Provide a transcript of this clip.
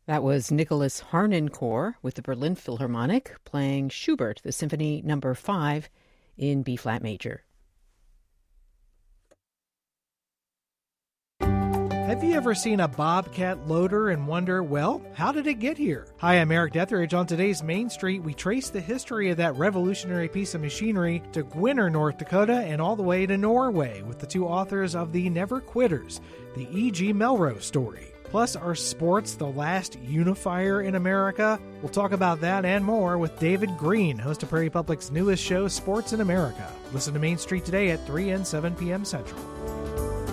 That was Nicholas Harnoncourt with the Berlin Philharmonic playing Schubert, the Symphony No. 5 in B-flat major. Have you ever seen a Bobcat loader and wonder, well, how did it get here? Hi, I'm Eric Detheridge. On today's Main Street, we trace the history of that revolutionary piece of machinery to Gwinner, North Dakota, and all the way to Norway with the two authors of The Never Quitters, the E.G. Melrose story. Plus, are sports the last unifier in America? We'll talk about that and more with David Green, host of Prairie Public's newest show, Sports in America. Listen to Main Street today at 3 and 7 p.m. Central.